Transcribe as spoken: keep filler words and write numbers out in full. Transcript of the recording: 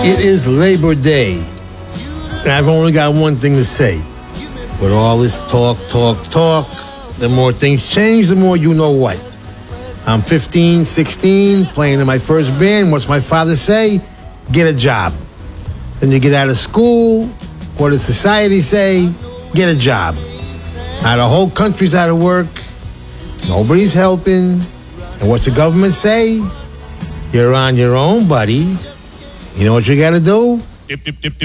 It is Labor Day, and I've only got one thing to say. With all this talk, talk, talk, the more things change, the more you know what. I'm fifteen, sixteen, playing in my first band. What's my father say? Get a job. Then you get out of school. What does society say? Get a job. Now the whole country's out of work. Nobody's helping. And what's the government say? You're on your own, buddy. You know what you gotta do? Dip, dip, dip, dip.